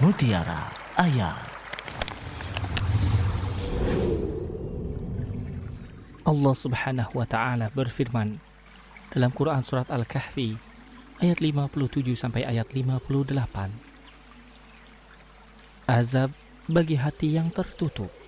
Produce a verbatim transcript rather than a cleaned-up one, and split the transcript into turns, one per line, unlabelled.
Mutiara Ayat.
Allah Subhanahu wa taala berfirman dalam Quran surat Al-Kahfi ayat lima puluh tujuh sampai ayat lima puluh delapan. Azab bagi hati yang tertutup.